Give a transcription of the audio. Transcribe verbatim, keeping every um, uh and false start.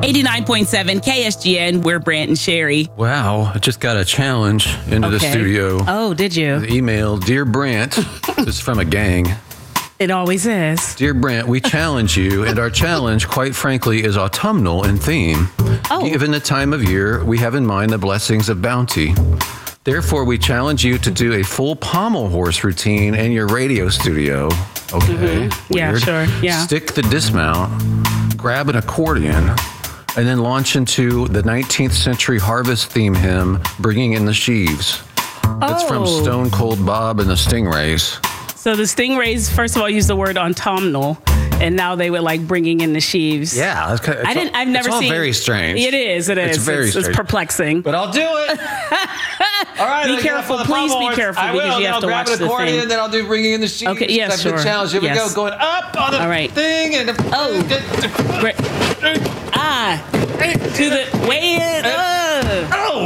eighty-nine point seven K S G N. We're Brant and Sherry. Wow, I just got a challenge into the Okay. studio. Oh, did you? The email, Dear Brant, this is from a gang. It always is. Dear Brant, we challenge you, and our challenge, quite frankly, is autumnal in theme. Oh. Given the time of year, we have in mind the blessings of bounty. Therefore, we challenge you to do a full pommel horse routine in your radio studio. Okay. Yeah, weird. sure, yeah. Stick the dismount, grab an accordion, and then launch into the nineteenth century harvest theme hymn, Bringing in the Sheaves. That's from Oh. Stone Cold Bob and the Stingrays. So the Stingrays, first of all, used the word autumnal, and now they were like bringing in the sheaves. Yeah, that's kind of, I didn't. I've never it's all seen. very strange. It is. It is. It's very It's, it's strange. perplexing. But I'll do it. All right. Be I gotta careful. put the Please pommel be horse. careful I will. because you Then have I'll to grab watch an the accordion, thing. then I'll do Bringing in the Sheaves. Okay, yes, That's a good sure. challenge. Here we Yes. go. Going up on the All right. thing. And Oh. Great. Ah, to the way it. Uh.